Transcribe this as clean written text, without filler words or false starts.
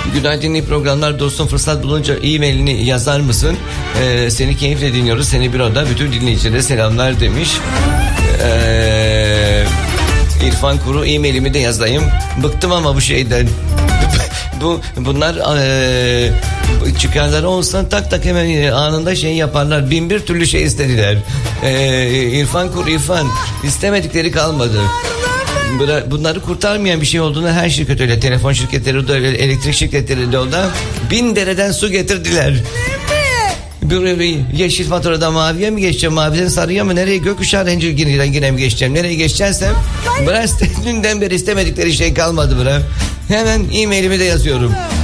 Günaydın, iyi programlar dostum, fırsat bulunca e-mailini yazar mısın? Seni keyifle dinliyoruz, seni bir oda, bütün dinleyicilere selamlar demiş. İrfan Kuru, e-mailimi de yazayım. Bıktım ama bu şeyden. Bunlar çıkarları olsa tak tak hemen anında şey yaparlar. 1001 türlü şey istediler. İrfan Kuru, İrfan, istemedikleri kalmadı. Bunları kurtarmayan bir şey olduğunu her şirket öyle. Telefon şirketleri de öyle, elektrik şirketleri de öyle. 1000 dereden su getirdiler. Yeşil faturadan maviye mi geçeceğim, maviden sarıya mı, nereye, gökkuşağı rencilgirinden yine mi geçeceğim, nereye geçeceksem bırak, dünden beri istemedikleri şey kalmadı bırak. Hemen e-mailimi de yazıyorum.